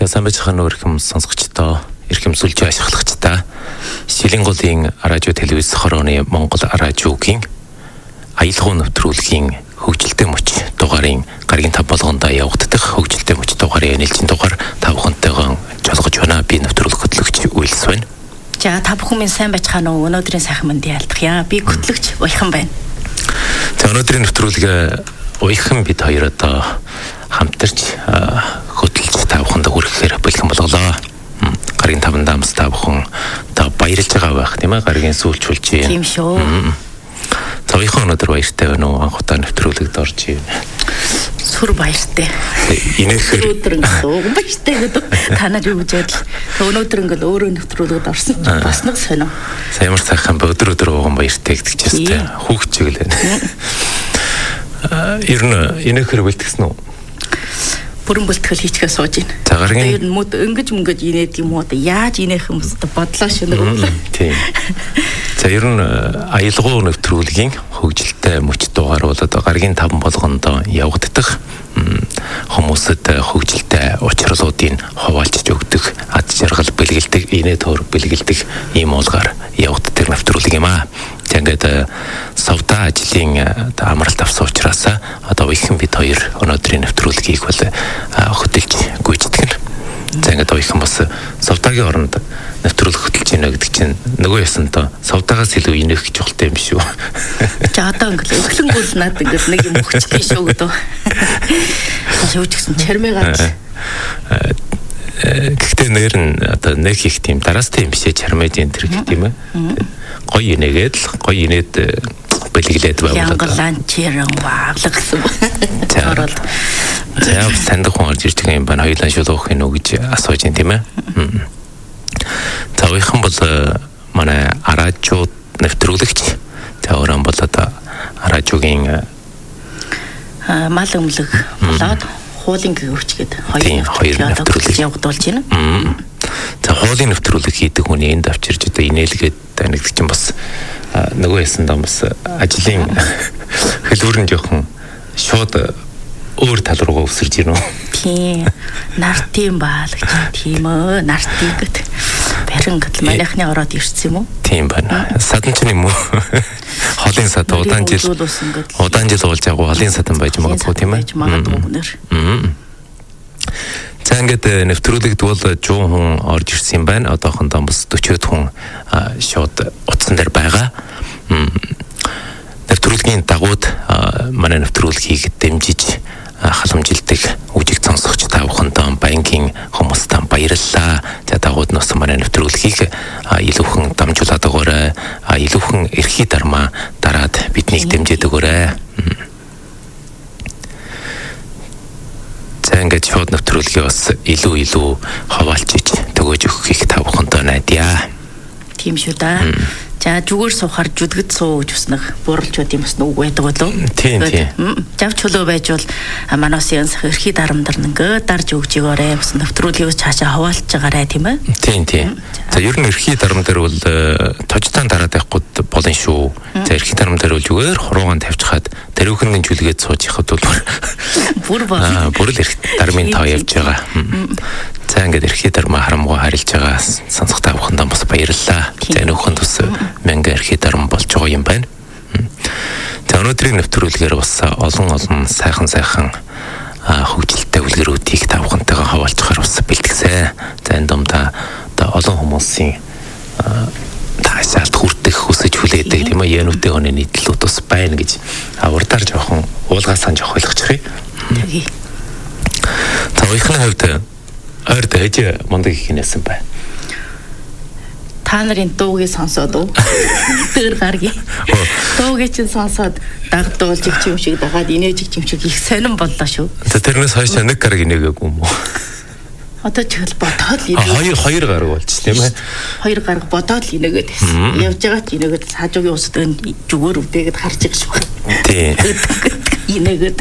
сайн байцгаана уу ирхэм сонсогчдоо, ирхэм сүлж ашиглагчдаа. Шилийн голын радио телевиз хорооны Монгол радиогийн аялал нэвтрүүлгийн хөгжилтэй мөч дугаарын гаргийн тав болгондоо явагдах хөгжилтэй мөч дугаарын нэлжин дугаар та бүхэнтэйгээ жолгож байна. Би нэвтрүүлэг хөтлөгч Уйлс байна. За та бүхэн минь сайн байцгаана уу? Өнөөдрийн сайхан мэндийг альдах. Би хөтлөгч Уйхан байна. За өнөөдрийн нэвтрүүлэг Уйхан бид хоёр одоо хамтарч хөтлөж та бүхэнд хүрэхээр бэлхэн болголоо. Гаргийн таван даамс та бүхэн одоо баярлж байгаа байх тийм ээ. Гаргийн сүүлчүүлж Тийм шүү. За Уйхан өнөөдөр баяртай байна уу? Анх удаа нэвтрүүлэгт орж ийн. Сүр баяртай. Инээхээр өнөөдөр ингээд баяртай гэдэг та нар юу гэж бодол. Өнөөдөр ингээд өөрөө нэвтрүүлэгт орсон ч бас нэг сонио. Sa ямар сайхан өдөр ууган баяртай гэдэг ч юм. Хүүхч чиглээ. Ер нь инээхээр бэлтгэсэн үү? Бүрэн бэлтгэл хийчихээ сууж байна. За гаргийн ер нь ингэж инээд юм уу? Яаж инех юм бэ? Бодлоо шинэ. Тийм. За ер нь аялгау нэвтрүүлгийн хөгжилтэй мөч дугаар бол одоо гаргийн таван болгондоо явагдах хүмүүсэд хөгжилтэй учрлуудыг хуваалцж өгдөг, ад жаргал бэлгэлдэг, инээ төр бэлгэлдэг ийм уулгаар явагддаг нэвтрүүлэг юм аа. Тэгээд савда ажлын амралт авсан учраас одоо Уйхан бид хоёр өнөөдрийн нэвтрүүлгийг бол хөтөлж гүйцэтгэв. За ингээд Уйхан бас савдагийн оронд нэвтрүүлэг хөтөлж байна гэдэг чинь нөгөө ясантаа савдагаас илүү инех чухалтай юм шүү. За одоо ингээд өглөнгүүл над ингээд нэг юм өгчтэй шүү гэдэг. Шүүжсэн чармайгаад. Гэхдээ нэр нь одоо нэг их тийм дараастай юм бишээ чармайд энэ төр гэх тийм ээ. Гоё инээгээд л гоё инээд бэлгэлээд байвал янгалан чирэн вааглагсан. За сандах хүн орж ирж байгаа юм байна. Хоёулаа шулуух юм уу гэж асууж байна тийм ээ. За Уйхан бол манай радио нэвтрүүлэгч. За өөрөө бол одоо радиогийн мал өмлөг болоод хуулын гэрвч гэдэг хоёр нэвтрүүлэг явагдуулж байна. За хуулийн нэвтрүүлэг хийдэг хүний энд авчирч одоо инээлгээд танигдчих чинь бас нөгөө ясандаа бас ажлын хэлбэр нь жоохон шууд өөр тал руугаа өсөрж ирнэ. Тийм. Нартын баалагч тийм ээ. Нартыг гэдэг. Барин гэдэл манайхны ороод ирсэн юм уу? Тийм байна. Садан ч юм уу? Холын сад удаан жил болж байгаа холын садан байж магадгүй тийм ээ. Магадгүй хүнээр. За ингээд нэвтрүүлэгд бол 100 хүн орж ирсэн юм байна. Одоохондоо бас 40 хүн шууд утсан дээр байгаа. Нэвтрүүлгийн дагууд манай нэвтрүүлгийг дэмжиж халамжилдаг үжиг сонсогч та бүхэндээ баянгийн хүмүүстээ баярлалаа. За дагууд нас манай нэвтрүүлгийг илүүхэн дамжуулаад өгөөрэй. Илүүхэн эрхий дармаа дараад биднийг дэмжиж өгөөрэй. За ингээд шууд нэвтрүүлгээ бас илүү хаваалчиж төгөөж өгөхийг та бүхэндээ найдаа. Тийм шүү да. За зүгээр суухаар жүдгэд суу гэж уснах бууралч бод юм бас нүг байдаг болов. Тийм. Жавч хөлөө байж бол манаас янсах эрхий дарамдар нэгэ дарж өгч өгөөрэй. Бас нэвтрүүлгийг цаашаа хаваалж байгаарэ тийм ээ. Тийм. За ер нь эрхий дарамдар бол тожтаан дараад байхгүй болно шүү. За эрхий дарамдар бол зүгээр хуруугаан тавьчихад тэрүүхэн жүлгээд сууж яхад бол бүр л эрхий дармын тоо явж байгаа. За ингээд эрхий дармаа харамгүй харилж байгаа сонсох та бүхэндээ бас баярлалаа. За нөхөнд бас мянга эрхий дарам болж байгаа юм байна. За өнөөдрийн нэвтрүүлгээр бас олон сайхан хөгжилтэй үлгэрүүдийг та бүхэнтэйгээ хаваалцахаар бас бэлтгэсэн. За энэ дундаа одоо олон хүмүүсийн таашаалт хүртэх хүсэж хүлээдэг тийм ээ януутай хүний нийтлүүд бас байна гэж урдаар жоохон уулгаасаа жоох ойлгочих юм. За Уйханы хувьд ойрд хэж мундаг их нээсэн бай. Та нарын дуугийг сонсоод уу? Тэр гаргийн. Дуугийг чинь сонсоод дагдуулж юм шиг дагаад инээж юм шиг их сонирн боллоо шүү. За тэрнээс хойш нэг гараг инээгээгүй юм уу? Одоо ч их бодоод инээ. Хоёр гараг болж тийм ээ. Хоёр гараг бодоод инээгээд байсан. Явж байгаа ч инээгээд хажуугийн усад зүгээр өвдөгээд харж байгаа шүү. Тийм. Инээгээд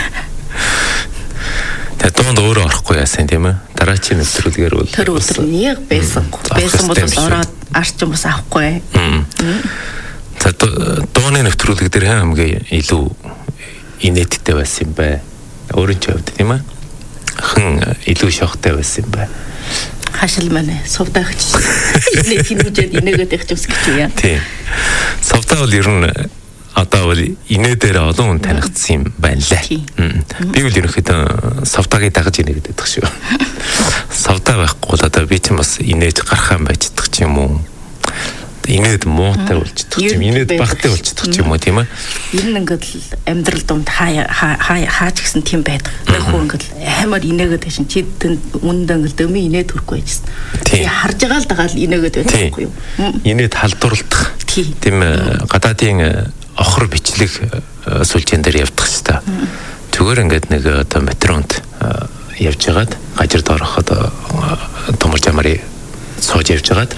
Тэдэн өөрөө орохгүй яасан тийм ээ. Дараачийн нэвтрүүлгээр бол тэр өдөр нэг байсан бол ороод арчин бас авахгүй. За дууны нэвтрүүлэг дээр хамгийн илүү инээдтэй байсан юм бэ. Өөрийн ч хувьд тийм ээ. бурхан илүү шохтой байсан юм байна. Хашил манай совдаагч. Инээ хинүүжээд инээгээд явах юм гэж юу яа. Тийм. Совдаа бол ер нь одоо бол инээ дээр олон хүн танигдсан юм байна лээ. Би бол ерөнхийдөө совдаагийн дагаж инээгээд байдаг шүү. Совдаа байхгүй бол одоо би ч бас инээж гарахаа байж чадах ч юм уу. Инээд муутай болчихдог юм. Инээд багтай болчихдог юм уу тийм ээ. Ер нь ингээд амьдрал дунд хаач гэсэн тийм байдаг. Нэг хүн ингээд амар инээгээд байшин чи үнэндээ ингээд дөмийн инээд төрөхгүй байжсэн. Би харж байгаа л дагаал инээгээд байдаг байхгүй юу? Инээд халдварлах. Тийм гадаадын охор бичлэг сүлжээн дээр явдаг шүү дээ. Зүгээр ингээд нэг одоо метронд явж байгаад гажир доороход томор жамари сууж явж байгаад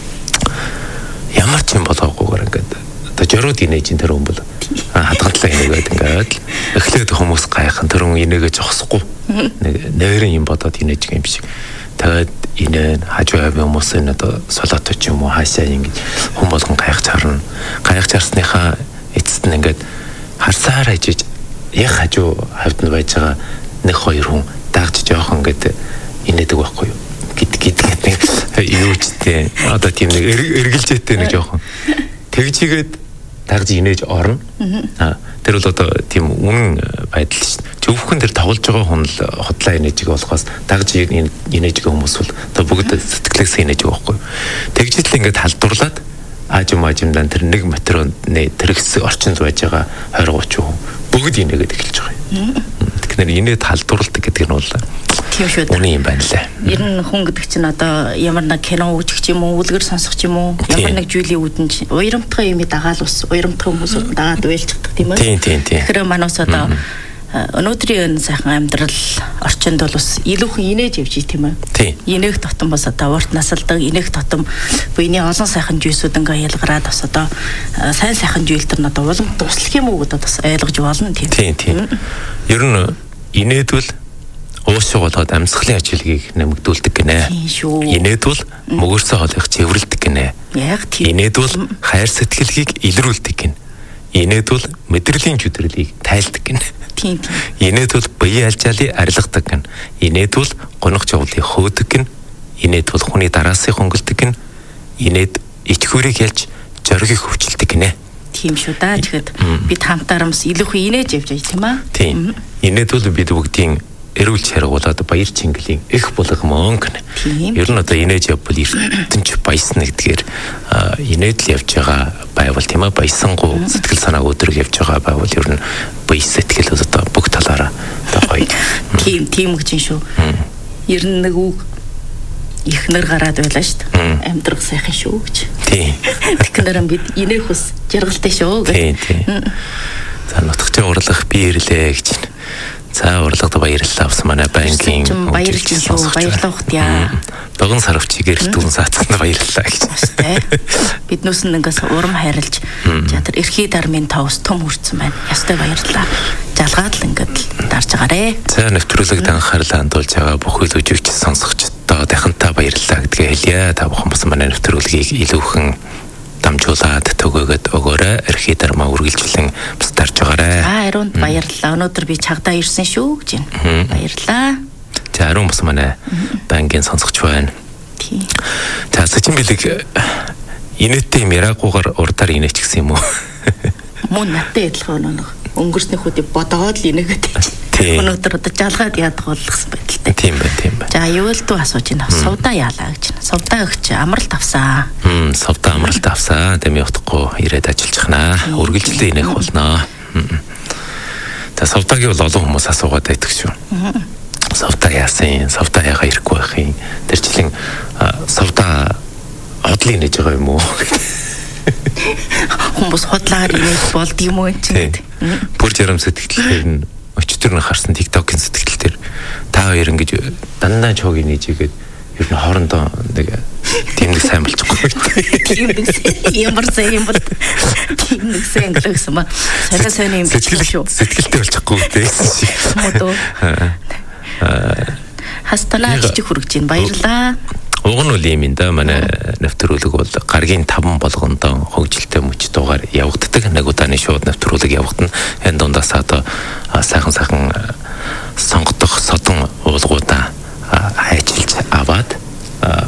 ямар ч юм болоогүйгээр ингээд одоо жорууд инээж энэ хүн бол хадгаллаа инээгээд ингээд эхлээд хүмүүс гайхан тэр хүн инээгээ зогсохгүй нэг нойрын юм бодоод инээж юм шиг тэгээд инээ хажуу авийн хүмүүс энэ одоо солиотой ч юм уу хаашаа ингэж хүн болгон гайхаж харна гайхаж харсныхаа эцэст нь ингээд харсаар ажиж яг хажуу хавьд нь байж байгаа нэг хоёр хүн дагж жоохон ингээд инээдэг байхгүй юу гэд нэг юучтэй одоо тийм нэг эргэлжээтэй нэг жоохон тэгжигээд дагж инээж орно. Тэр бол одоо тийм үнэн байдал шүү дээ. Зөвхөн тэр тоглож байгаа хүн л хотлоо инээж байгаа болохоос дагж инээж байгаа хүмүүс бол одоо бүгд сэтгэлээс инээж байгаа байхгүй юу. Тэгжил ингээд халдварлаад аажимдан тэр нэг метронд тэр хэсэг орчинд байж байгаа 20-30 хүн бүгд инээгээд эхэлж байгаа юм. Тэгэхээр инээд халдварладаг гэдэг нь бол тийм шүү дээ. Үний юм байна лээ. Ер нь хүн гэдэг чинь одоо ямар нэг кино үзэх ч юм уу, үлгэр сонсох ч юм уу, ямар нэг зүйлийн үүдэн уйрамтгай юм дагаал ус, уйрамтгай хүмүүсүүд дагаад уйлчихдаг тийм ээ. Тийм. Тэгэхээр манайс одоо өнөөдрийн сайхан амьдрал орчинд бол бас илүүхэн инээж явж тийм ээ. Инээх тотом бас одоо урт насалдаг, инээх тотом буйны олон сайхан зүйлсүүд ингээ ялгараад бас одоо сайн сайхан зүйлтэр нь одоо улам туслах юм уу гэдээ бас ойлгож болно тийм. Тийм. Ер нь инээдвэл уушиг болоод амьсгалын ажилгийг нэмэгдүүлдэг гинэ. Инээдвэл мөгөрсөө хоолыг цэвэрлдэг гинэ. Яг тийм. Инээдвэл хайр сэтгэлийг илрүүлдэг гинэ. Инээдвэл мэдрэлийн жүдэрлийг тайлдаг гинэ. Тийм. Инээдвэл бие альжаалыг арилгадаг гинэ. Инээдвэл гонох жавлыг хөөдөг гинэ. Инээдвэл хүний дараасыг хөнгөлдөг гинэ. Инээд ичхүүрийг ялж зориг хөвчилдэг гинэ. Тийм шүү даа. Тэгэхэд бид хамтаарамс илүүхэн инээж явж байгаа тийм аа. Тийм. Инээдвэл бид бүгдийн эрүүл чаргуулаад баяр чингэлийн их болгомон гэнэ. Ер нь одоо инээж явбал эрдэнэч баясна гэдгээр инээд л явж байгаа байвал тийм ээ баясангу сэтгэл санааг өдрөг явж байгаа байвал ер нь баяс сэтгэл одоо бүх талаараа одоо гоё. Тийм гэж шүү. Ер нь нэг үг ихнэр гараад байлаа шүү дээ. Амьдрах сайхан шүү гэж. Тийм. Тэгэхээр бид инээх ус жаргалтай шүү гэж. Тийм. За нутагчаа урлах би ирлээ гэж. За урлагт баярлалаа авсан манай банкийн баярлж шүү баярлах таа. Догон сарвчиг эрхтүүлэн саацсанд баярлалаа гэж. Биднээс нь ингээс урам хайрлж за тэр эрхий дармын товс том хүрсэн байна. Ястай баярлалаа. Жалгаад л ингээд дарж байгаарэ. За нэвтрүүлэгт анхаарлаа хандуулж байгаа бүх үйл үзэгч сонсогчдоо дахинтаа баярлалаа гэдгээ хэлье. Та бүхэн бас манай нэвтрүүлгийг илүүхэн дамжуулаад төгөөгд өгөөрэй. Эрхий дармаа үргэлжлэн бас дарж байгаарай. Аруунд баярлалаа. Өнөөдөр би чагдаа ирсэн шүү гэж байна. Баярлалаа. За аруун бас манай банкын сонсогч байна. Тийм. За сачин билэг инээдтэй юм яраагүйгээр урдаар инээч гэсэн юм уу? Мөн надтай адилхан нэг өнгөрсний хүдийг бодоод л инээгээд байна. Өнөөдөр одоо жалгаад яадаг болгосон байдалтай. Тийм байна. За юу л дүү асууж байна. Совдаа яалаа гэж байна. Совдаа өгч амралт авсан. Совдаа амралт авсан. Тэм явахгүй ирээд ажиллаж хнаа. Үргэлжлэн инээх болноо. Та совдаагийн бол олон хүмүүс асуугаад байдаг шүү. Совдаа яасан? Совдаа яага ирэхгүй байх юм. Тэр жилийн совдаа хотлын нэж байгаа юм уу? Хүмүүс хотлаар инээж болд юм уу гэж. Бүр жарам сэтгэлээр нь өчтөр нь харсан TikTok-ын сэтгэл дээр та хоёр ингэж дандаа чог инээжгээд ер нь хоорондоо нэг тийм нэг сайн болчихгүй. Тийм нэг ямар сайн юм бол тийм нэг сайн гэсэн ба. Сайн юм шүү. Сэтгэлтэй болчихгүй гэсэн шиг. Модоо. Хастанаа жижиг хүрэж байна. Баярлаа. Уг нь үл юм да манай нэвтрүүлэг бол гаргийн 5 болгондоо хөгжилтэй мөч дугаар явагддаг. Нэг удааны шууд нэвтрүүлэг явагдана. Энэ дундаас одоо сайхан сонгодох содон уулгууд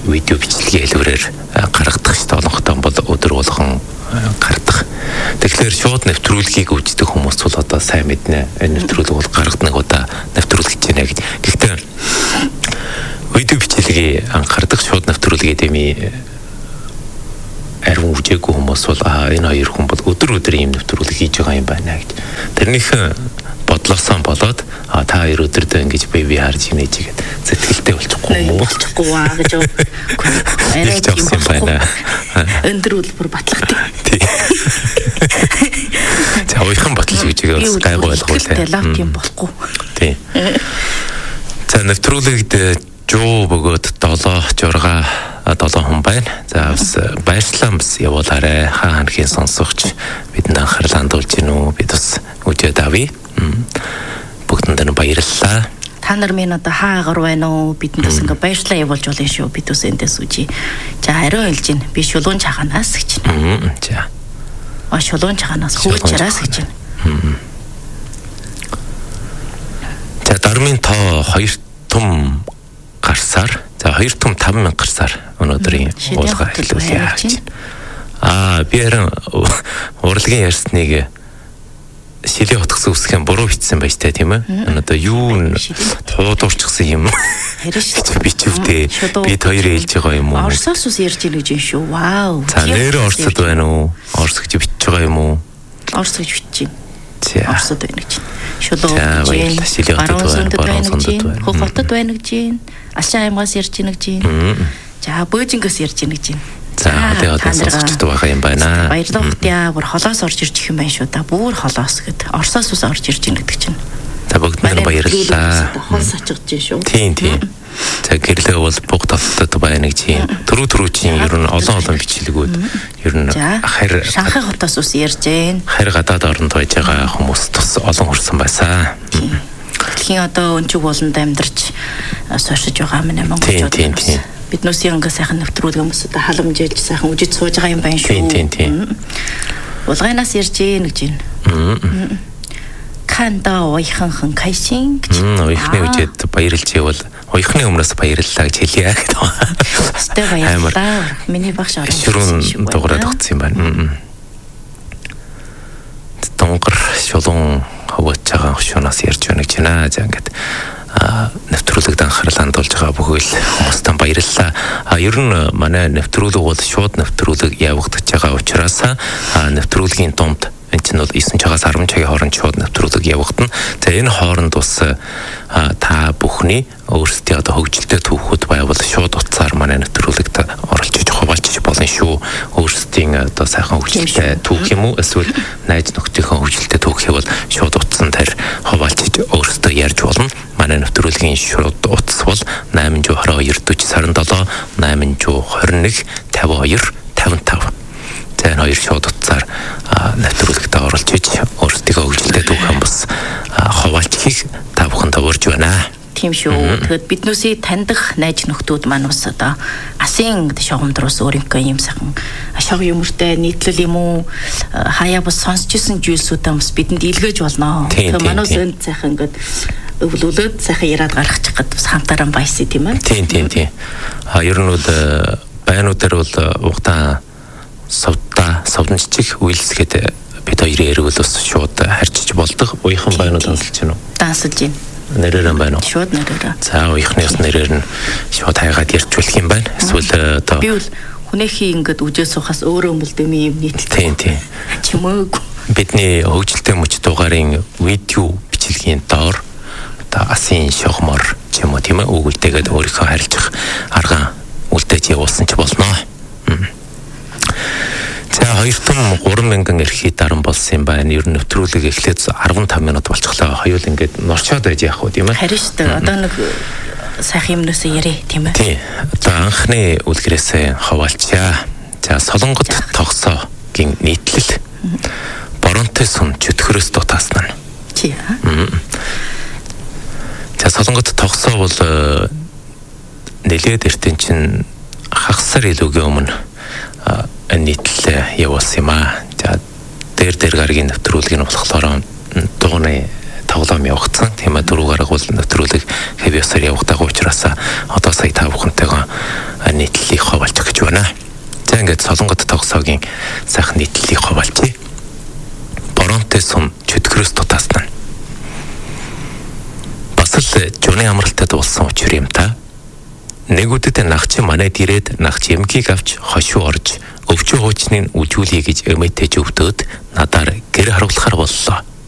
видео бичлэгийн хэлбэрээр гаргадаг шүү дээ. Олонхтой бол өдөр болгон гаргадаг. Тэгэхээр шууд нэвтрүүлгийг үздэг хүмүүс бол одоо сайн мэднэ. Энэ нэвтрүүлэг бол гаргадаг удаа нэвтрүүлэх гэж байна гэж. Гэхдээ видео бичлэгийг анхаардаг шууд нэвтрүүлгээ дэмий арвин үжээгүй хүмүүс бол энэ хоёр хүн бол өдөр ийм нэвтрүүлэг хийж байгаа юм байна гэж. Тэрнийхэн бодлосон болоод та хоёр өдөрдөө ингэж бие харж инеж игээд сэтгэлтэй болчихгүй юм уу? Болчихгүй аа гэж арай тийм байна. Өндөр үлбэр батлагдаг. Тий. За ойрхон батлж гэж гайгүй ойлгуулаа. Лав тийм болохгүй. Тий. За нэвтрүүлэгт жоо бөгөөд 7 хүн байна. За бас баярлалаа бас явуулаарай. Хаанхийн сонсогч бидэнд анхаарал хандуулж гин үү? Бид бас үжээд авъя. Бүгдэнд нь баярлалаа. Та нар минь одоо хаагаар байна уу? Бидэнд бас ингээ баярлалаа явуулж болно шүү. Бид бас эндээс үжи. За хариу хэлж гин. Би шулуун чаханаас гэж байна. За. Шулуун чаханаас хөөчрээс гэж байна. За дармын тоо 2 том гарсаар за 2 том 5,000 гарсаар өнөөдрийн уулга хэлүүлье. Би харин урлагийн ярьсныг шилээ утгсан үсгэн буруу бичсэн байж таа тийм ээ. Одоо юу туудуурчихсан юм. Харин шүү. Бичвдээ бид хоёр ээлж байгаа юм уу? Орсоос ус ярьж ийн гэж шүү. Вау. За нэр орсод байна уу? Орс гэж бичиж байгаа юм уу? Орс гэж бичиж байна. За. Орсод байна гэж. Шулуу гэж байна. Хөх хотод байна гэж байна. Ашаа аймгаас ярьж ийн гэж байна. За бөөжингөөс ярьж ийн гэж байна. За одоо сонсогчд байгаа юм байна. Баярлалаа. Бүр холоос орж ирж их юм байна шүү да. Бүр холоос гэд. Орсоос ус орж ирж ийн гэдэг чинь. За бүгд баярлалаа. Хол сачгаж шүү. Тийм. За гэрлээ бол буг татдаг байна гэж юм. Түрүү чинь ер нь олон бичлэгүүд ер нь харь Шанхай хотоос ус ярьж байна. Харь гадаад оронд байж байгаа хүмүүс тус олон хүрсэн байсан. Дэлхийн одоо өнчөг болонд амьдарч сошиж байгаа юм монголчууд. Тийм. Биднээс ингээ сайхан нэвтрүүлэг хүмүүс одоо халамжиж сайхан үжиж сууж байгаа юм байна шүү. Тийм. Улгайнаас ярьж ийн гэж байна. Канда ойханхан кайшин гэж. Ойхны үжид баярлж ивэл ойхны өмнөөс баярлалаа гэж хэлье гэдэг. Өстэй баярлалаа. Миний багш орон шүрүүн дуурайд огцсон юм байна. Донгор шулуун хөвөж байгаа хөшөөнөөс ярьж байна гэж байна. За ингээд нэвтрүүлэгт анхаарал хандуулж байгаа бүхэл хүмүүстээ баярлалаа. Ер нь манай нэвтрүүлэг бол шууд нэвтрүүлэг явагдаж байгаа учраас нэвтрүүлгийн дунд энэ чинь бол 9 цагаас 10 цагийн хооронд шууд нэвтрүүлэг явагдана. За энэ хооронд бас та бүхний өөрсдийн одоо хөгжилтэй түүхүүд байвал шууд утсаар манай нэвтрүүлэгт оролцож хуваалцж болно шүү. Өөрсдийн одоо сайхан хөгжилтэй түүх юм уу эсвэл найз нөхдийнхөө хөгжилтэй түүхийг бол шууд утсан дээр хуваалцж өөрсдөө ярьж болно. Манай нэвтрүүлгийн шууд утас бол 822 47 821 52 55. За энэ хоёр шууд утсаар нэвтрүүлэгт оролцож өөрсдийнхөө хөгжилтэй түүхэн бас хуваалцхийг та бүхэнд урьж байна. Тийм шүү. Тэгэхэд биднээсээ таньдах найз нөхдүүд маань бас одоо асын шогомдроос өөрийнхөө юм сайхан шог юмртай нийтлэл юм уу хаяа бас сонсч исэн зүйлсүүдээ бас бидэнд илгээж болно. Тэгэхээр манайс энд сайхан ингээд өвлөлөөд сайхан яриад гаргачих гээд бас хамтараа баясаа тийм ээ. Тийм. Ер нь бол байнуудаар бол угтаа савданчиг үйлсгээд бид хоёрын эргэл бас шууд харьцаж болдог. Уяхан байнууд дансалж байна уу? Дансалж байна. Нэрээр байна уу? Шууд нэрээр. За уяхны нэрээр нь шууд хайгаад ярьжуулах юм байна. Эсвэл одоо би бол хүнийхээ ингээд үжээ суухаас өөрөө мөлдөмийн юм нийтлээ. Тийм. Чимээгүй. Бидний хөгжилтэй мөч дугаарын видео бичлэгийн доор одоо асын шогмор ч юм уу тийм ээ өгүүлтэйгээд өөрийнхөө харилцах арга үлдээж явуулсан ч болно. За 2 том 3,000 эрхий даран болсон юм байна. Ер нь нэвтрүүлэг эхлээд 15 минут болчихлоо. Хоёул ингээд норчоод байж яах вэ тийм ээ? Харин шүү дээ. Одоо нэг сайхан юмнаас яриа тийм ээ. Тийм. Одоо анхны үлгэрээсээ хаваалчаа. За солонгот тогсоогийн нийтлэл боронтой сум чөтгөрөөс дутаасан нь. Чи За солонгот тогсоо бол нэлээд эртэн чинь хагасар илүүгийн өмнө нийтлэл явуулсан юм аа. За дээр гарагийн нэвтрүүлэг нь болохоор дууны тоглоом явагдсан. Тийм ээ 4 гараг бол нэвтрүүлэг хэв ёсоор явагдаагүй учраас одоо сая та бүхэнтэйгээ нийтлэлийг хуваалж өгч байна. За ингээд Солонгот тогсоогийн сайхан нийтлэлийг хуваалжээ. Боронтой сум чөтгөрөөс дутаасан нь. Бас л жууны амралтад улсан учир юм та. Нэгүдэд нагч манайд ирээд нагч эмгийг авч хошуу орж өвчөө хуучныг үжүүлье гэж эмээтэй зөвдөөд надаар гэр харуулахар боллоо.